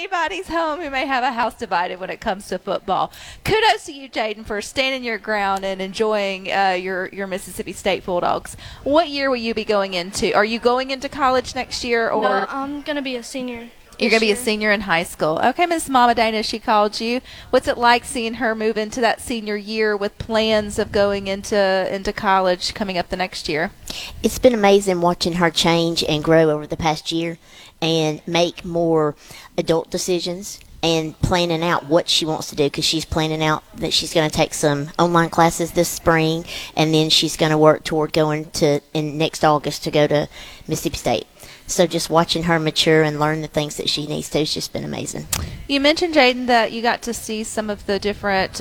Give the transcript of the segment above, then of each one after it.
anybody's home who may have a house divided when it comes to football. Kudos to you, Jaden, for standing your ground and enjoying your Mississippi State Bulldogs. What year will you be going into? Are you going into college next year? Or No, I'm going to be a senior. You're going to be a senior in high school. Okay, Miss Mama Dana, she called you. What's it like seeing her move into that senior year with plans of going into college coming up the next year? It's been amazing watching her change and grow over the past year and make more adult decisions and planning out what she wants to do, because she's planning out that she's going to take some online classes this spring, and then she's going to work toward going to in next August to go to Mississippi State. So just watching her mature and learn the things that she needs to has just been amazing. You mentioned, Jaden, that you got to see some of the different,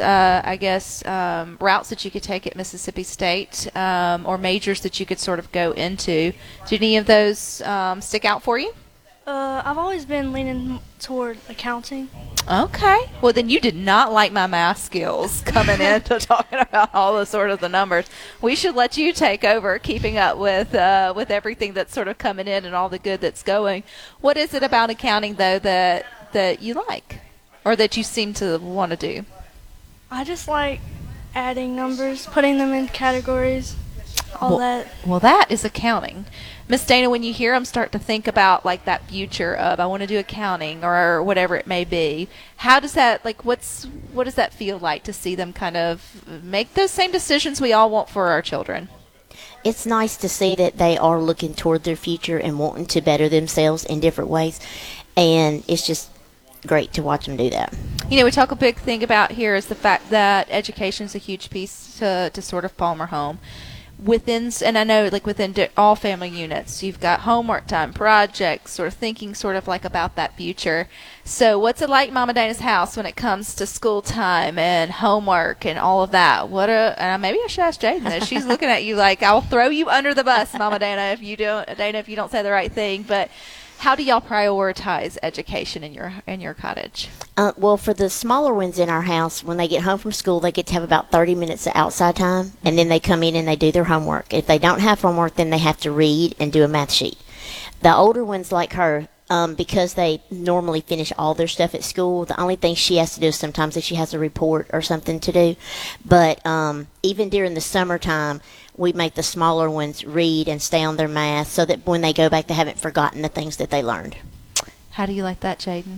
routes that you could take at Mississippi State, or majors that you could sort of go into. Did any of those stick out for you? I've always been leaning toward accounting. Okay. Well, then you did not like my math skills coming into talking about all the sort of the numbers. We should let you take over keeping up with everything that's sort of coming in and all the good that's going. What is it about accounting, though, that you like or that you seem to want to do? I just like adding numbers, putting them in categories, all that. Well, that is accounting. Miss Dana, when you hear them start to think about like that future of I want to do accounting or whatever it may be, how does that what does that feel like to see them kind of make those same decisions we all want for our children? It's nice to see that they are looking toward their future and wanting to better themselves in different ways, and it's just great to watch them do that. You know, we talk a big thing about here is the fact that education is a huge piece to sort of Palmer home. And I know within all family units, you've got homework time, projects, sort of thinking sort of like about that future. So what's it like Mama Dana's house when it comes to school time and homework and all of that? And maybe I should ask Jaden this. She's looking at you like, I'll throw you under the bus, Mama Dana, if you don't say the right thing. But how do y'all prioritize education in your cottage? Well, for the smaller ones in our house, when they get home from school, they get to have about 30 minutes of outside time, and then they come in and they do their homework. If they don't have homework, then they have to read and do a math sheet. The older ones like her, because they normally finish all their stuff at school, the only thing she has to do is sometimes if she has a report or something to do. But even during the summertime, we make the smaller ones read and stay on their math so that when they go back, they haven't forgotten the things that they learned. How do you like that, Jaden?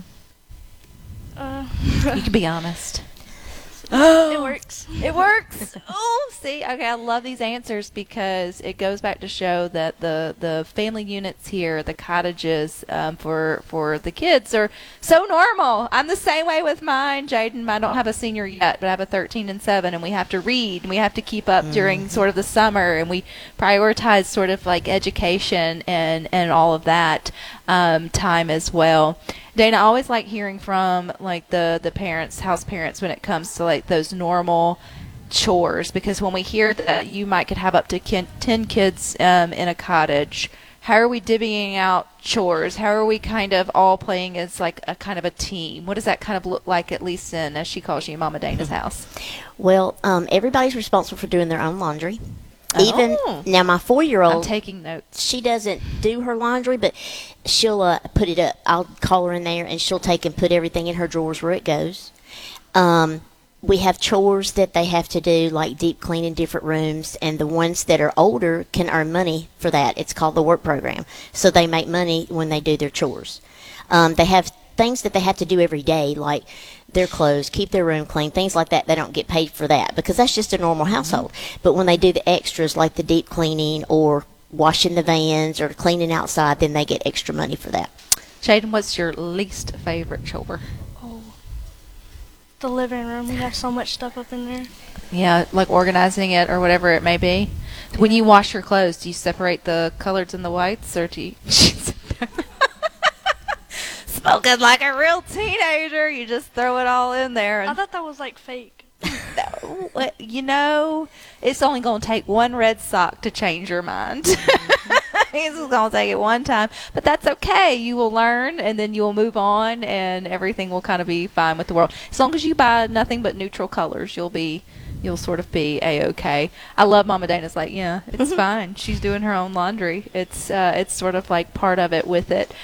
You can be honest. It works. It works. Oh, see, okay, I love these answers because it goes back to show that the family units here, the cottages for the kids are so normal. I'm the same way with mine, Jaden. I don't have a senior yet, but I have a 13 and 7, and we have to read and we have to keep up during sort of the summer, and we prioritize sort of like education and all of that time as well. Dana, I always like hearing from like the parents, house parents, when it comes to like those normal chores, because when we hear that you could have up to 10 kids in a cottage, how are we divvying out chores? How are we kind of all playing as like a kind of a team? What does that kind of look like, at least in, as she calls you, Mama Dana's house? Well, everybody's responsible for doing their own laundry. Even now, my 4-year-old, I'm taking notes. She doesn't do her laundry, but she'll put it up. I'll call her in there, and she'll take and put everything in her drawers where it goes. We have chores that they have to do, like deep cleaning different rooms, and the ones that are older can earn money for that. It's called the work program. So they make money when they do their chores. They have things that they have to do every day, like their clothes, keep their room clean, things like that. They don't get paid for that because that's just a normal household. But when they do the extras, like the deep cleaning or washing the vans or cleaning outside, then they get extra money for that. Jaden, what's your least favorite chore? The living room. We have so much stuff up in there. Yeah, like organizing it or whatever it may be. When you wash your clothes, do you separate the coloreds and the whites, or do you smoking like a real teenager? You just throw it all in there. I thought that was like fake. No, you know, it's only going to take one red sock to change your mind. It's going to take it one time, but that's okay. You will learn, and then you will move on, and everything will kind of be fine with the world. As long as you buy nothing but neutral colors, you'll be you'll sort of be a-okay. I love Mama Dana's like, yeah, it's fine. She's doing her own laundry. It's sort of like part of it with it.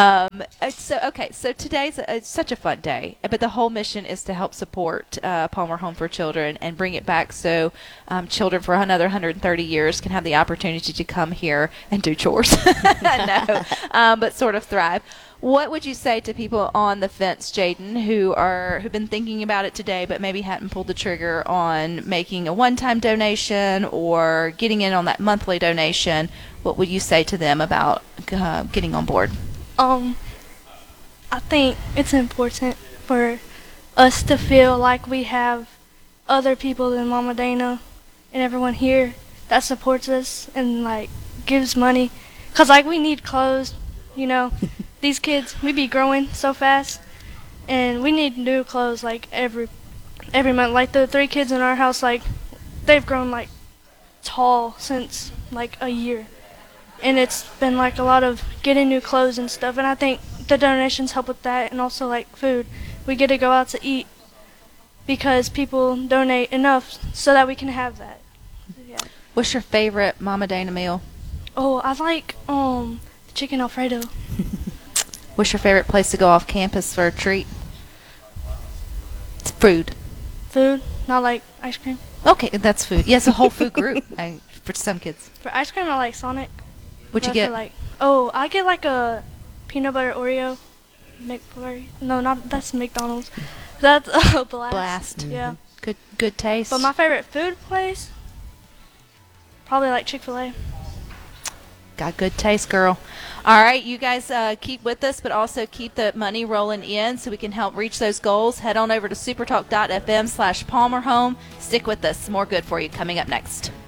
So today's such a fun day, but the whole mission is to help support Palmer Home for Children and bring it back so children for another 130 years can have the opportunity to come here and do chores. No, but sort of thrive. What would you say to people on the fence, Jaden, who've been thinking about it today, but maybe hadn't pulled the trigger on making a one-time donation or getting in on that monthly donation? What would you say to them about getting on board? I think it's important for us to feel like we have other people than Mama Dana and everyone here that supports us and like gives money, 'cause like we need clothes, you know. These kids, we be growing so fast, and we need new clothes like every month. Like the 3 kids in our house, like they've grown like tall since like a year, and it's been like a lot of getting new clothes and stuff. And I think the donations help with that, and also like food. We get to go out to eat because people donate enough so that we can have that. Yeah. What's your favorite Mama Dana meal? Oh, I like chicken Alfredo. What's your favorite place to go off campus for a treat? It's food. Food, not like ice cream. Okay, that's food. Yes, a whole food group for some kids. For ice cream, I like Sonic. What'd you But get? for, like, I get like a peanut butter Oreo McFlurry. No, not that's McDonald's. That's a Blast. Blast. Yeah. Good taste. But my favorite food place, probably like Chick-fil-A. Got good taste, girl. All right, you guys keep with us, but also keep the money rolling in so we can help reach those goals. Head on over to supertalk.fm/PalmerHome. Stick with us. More good for you coming up next.